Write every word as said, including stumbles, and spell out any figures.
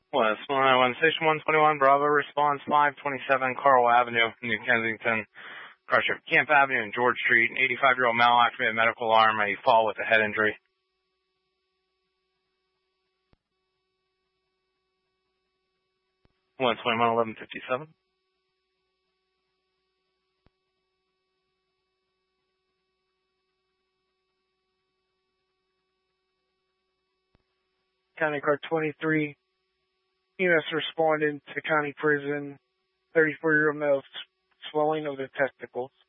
West one nine one, Station one twenty-one, Bravo, response five twenty-seven Carl Avenue, New Kensington, Crusher, Camp Avenue and George Street. An eighty-five-year-old male activated medical alarm, a fall with a head injury. one twenty-one, eleven fifty-seven. County Car twenty-three, E M S responded to County Prison, thirty-four-year-old male swelling of the testicles.